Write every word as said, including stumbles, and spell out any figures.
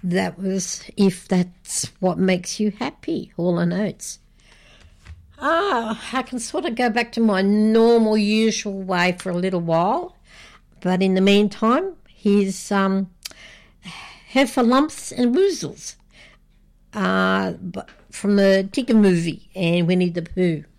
that was If That's What Makes You Happy, Hall and Oates. Ah, I can sort of go back to my normal, usual way for a little while. But in the meantime, here's um, Heffalumps and Woozles uh, from the Tigger movie and Winnie the Pooh.